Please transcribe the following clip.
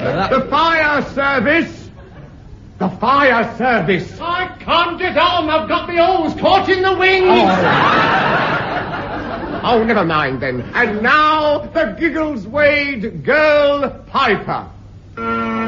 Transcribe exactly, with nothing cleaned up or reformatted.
The fire service! The fire service! I can't get on. I've got the hose caught in the wings. Oh. Oh, never mind then. And now the Giggleswade Girl Piper.